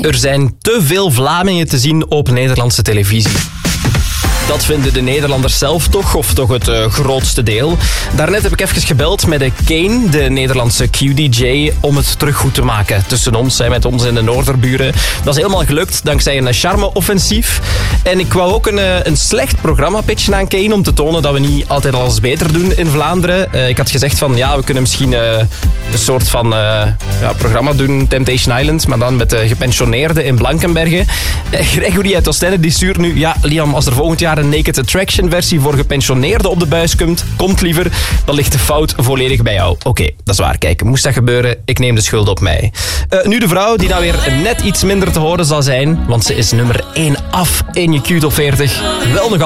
Er zijn te veel Vlamingen te zien op Nederlandse televisie. Dat vinden de Nederlanders zelf toch, of toch het grootste deel. Daarnet heb ik even gebeld met de Kane, de Nederlandse QDJ, om het terug goed te maken tussen ons en met ons in de Noorderburen. Dat is helemaal gelukt, dankzij een charme-offensief. En ik wou ook een slecht programma pitchen aan Kane, om te tonen dat we niet altijd alles beter doen in Vlaanderen. Ik had gezegd van, ja, we kunnen misschien een soort van programma doen, Temptation Island, maar dan met de gepensioneerden in Blankenberge. Gregory uit Oostende, die stuurt nu, ja, Liam, als er volgend jaar een Naked Attraction versie voor gepensioneerden op de buis komt liever, dan ligt de fout volledig bij jou. Oké, dat is waar. Kijk, moest dat gebeuren, ik neem de schuld op mij. Nu de vrouw die nou weer net iets minder te horen zal zijn, want ze is nummer 1 af in je Q-top 40. Wel nog